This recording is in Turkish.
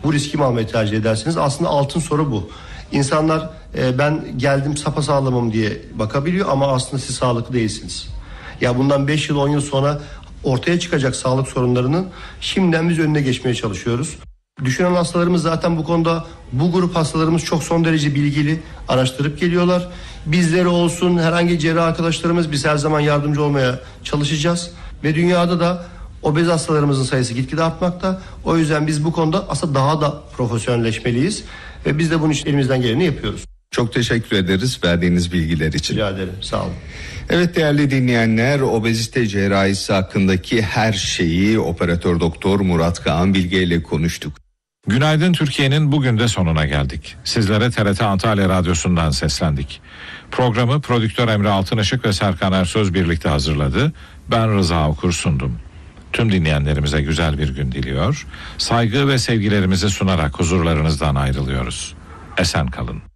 bu riski mi almayı tercih edersiniz? Aslında altın soru bu. İnsanlar ben geldim sapasağlamım diye bakabiliyor ama aslında siz sağlıklı değilsiniz. Ya bundan 5 yıl 10 yıl sonra ortaya çıkacak sağlık sorunlarının şimdiden biz önüne geçmeye çalışıyoruz. Düşünen hastalarımız zaten bu konuda, bu grup hastalarımız çok son derece bilgili, araştırıp geliyorlar. Bizleri olsun, herhangi cerrah arkadaşlarımız, biz her zaman yardımcı olmaya çalışacağız. Ve dünyada da obez hastalarımızın sayısı gitgide artmakta. O yüzden biz bu konuda aslında daha da profesyonelleşmeliyiz. Ve biz de bunun için elimizden geleni yapıyoruz. Çok teşekkür ederiz verdiğiniz bilgiler için. Rica ederim, sağ olun. Evet değerli dinleyenler, obezite cerrahisi hakkındaki her şeyi operatör doktor Murat Kağan Bilge ile konuştuk. Günaydın Türkiye'nin bugün de sonuna geldik. Sizlere TRT Antalya Radyosu'ndan seslendik. Programı prodüktör Emre Altınışık ve Serkan Ersöz birlikte hazırladı. Ben Rıza Okur sundum. Tüm dinleyenlerimize güzel bir gün diliyor. Saygı ve sevgilerimizi sunarak huzurlarınızdan ayrılıyoruz. Esen kalın.